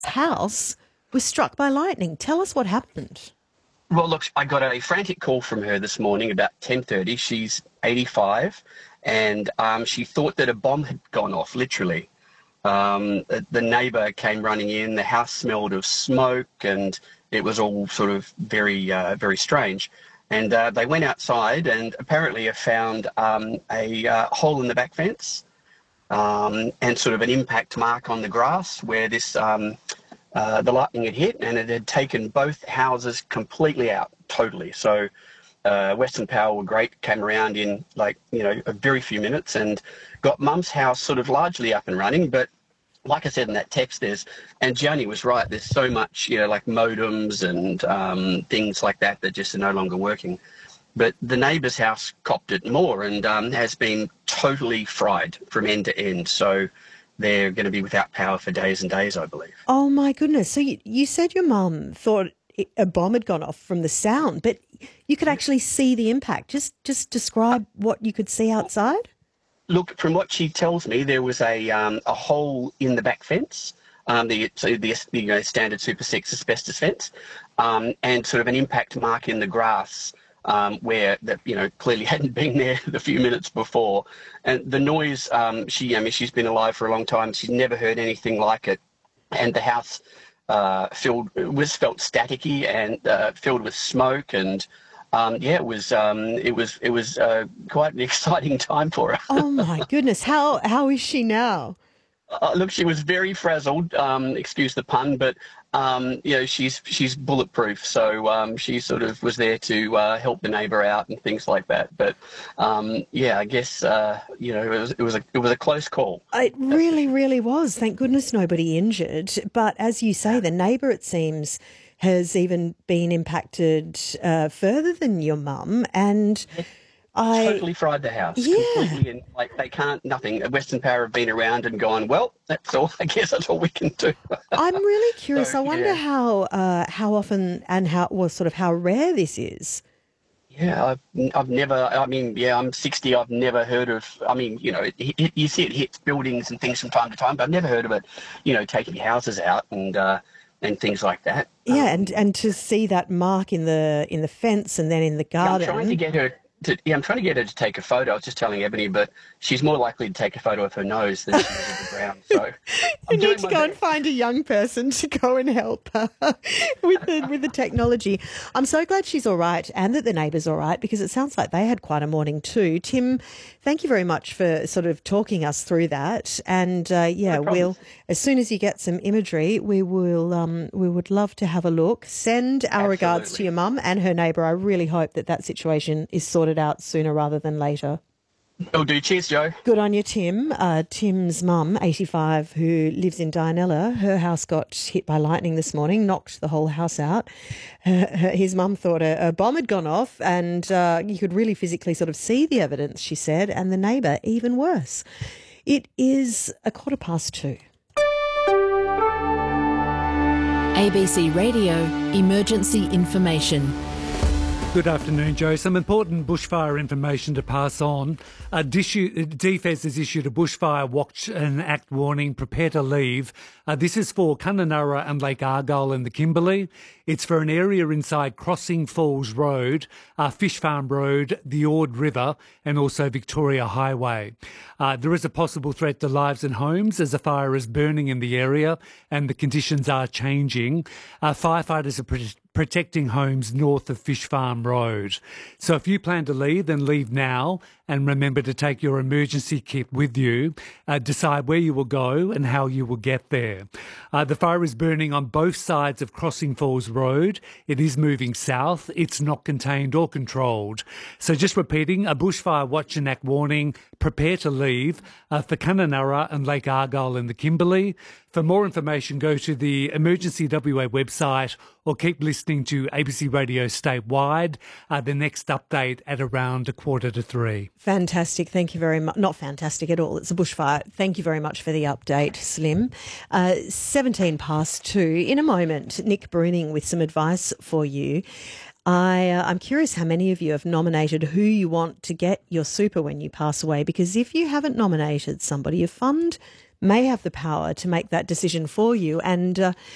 house was struck by lightning. Tell us what happened. Well, look, I got a frantic call from her this morning about 10:30. She's 85, and she thought that a bomb had gone off, literally. The neighbour came running in. The house smelled of smoke, and it was all sort of very strange. And they went outside and apparently have found a hole in the back fence and sort of an impact mark on the grass where the lightning had hit, and it had taken both houses completely out, totally. So Western Power were great, came around in a very few minutes and got Mum's house sort of largely up and running. But like I said in that text, and Gianni was right, there's so much, like modems and things like that just are no longer working. But the neighbour's house copped it more and has been totally fried from end to end. So they're going to be without power for days and days, I believe. Oh, my goodness. So you said your mum thought a bomb had gone off from the sound, but you could actually see the impact. Just describe what you could see outside. Look, from what she tells me, there was a hole in the back fence, the standard Super 6 asbestos fence, and sort of an impact mark in the grass where that clearly hadn't been there the few minutes before. And the noise, she's been alive for a long time. She's never heard anything like it. And the house felt staticky and filled with smoke. And it was quite an exciting time for her. Oh my goodness! How is she now? Look, she was very frazzled. Excuse the pun, but she's bulletproof. So she sort of was there to help the neighbour out and things like that. But I guess it was a close call. It really was. Thank goodness nobody injured. But as you say, the neighbour, it seems, has even been impacted further than your mum, and totally fried the house. Yeah. Completely, and they can't, nothing. Western Power have been around and gone, well, that's all. I guess that's all we can do. I'm really curious. I wonder how often and how rare this is. Yeah, I've never. I'm 60. I've never heard of. You see it hits buildings and things from time to time, but I've never heard of it. Taking houses out and things like that. Yeah, and to see that mark in the fence and then in the garden. I'm trying to get her. I'm trying to get her to take a photo. I was just telling Ebony, but she's more likely to take a photo of her nose than she is of the ground. So you need to go and find a young person to go and help her with the technology. I'm so glad she's all right and that the neighbour's all right, because it sounds like they had quite a morning too. Tim, thank you very much for sort of talking us through that. And we'll, as soon as you get some imagery, we would love to have a look. Send our regards to your mum and her neighbour. I really hope that situation is sorted out sooner rather than later. Will do. Cheers, Joe. Good on you, Tim. Tim's mum, 85, who lives in Dianella, her house got hit by lightning this morning, knocked the whole house out. His mum thought a bomb had gone off, and you could really physically sort of see the evidence, she said, and the neighbour even worse. It is 2:15. ABC Radio Emergency Information. Good afternoon, Joe. Some important bushfire information to pass on. DFES has issued a bushfire watch and act warning, prepare to leave. This is for Kununurra and Lake Argyle in the Kimberley. It's for an area inside Crossing Falls Road, Fish Farm Road, the Ord River, and also Victoria Highway. There is a possible threat to lives and homes as a fire is burning in the area and the conditions are changing. Firefighters are protecting homes north of Fish Farm Road. So if you plan to leave, then leave now, and remember to take your emergency kit with you. Decide where you will go and how you will get there. The fire is burning on both sides of Crossing Falls Road. It is moving south. It's not contained or controlled. So just repeating, a bushfire watch and act warning, prepare to leave for Kununurra and Lake Argyle in the Kimberley. For more information, go to the Emergency WA website or keep listening to ABC Radio statewide. The next update at around 2:45. Fantastic. Thank you very much. Not fantastic at all. It's a bushfire. Thank you very much for the update, Slim. 2:17. In a moment, Nick Bruning with some advice for you. I'm curious how many of you have nominated who you want to get your super when you pass away, because if you haven't nominated somebody, your fund may have the power to make that decision for you. And